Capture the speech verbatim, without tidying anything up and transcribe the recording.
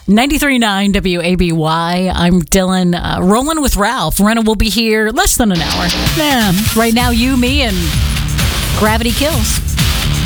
ninety-three point nine W A B Y. I'm Dylan. Uh, rolling with Ralph. Renna will be here less than an hour. Yeah, right now, you, me, and Gravity Kills.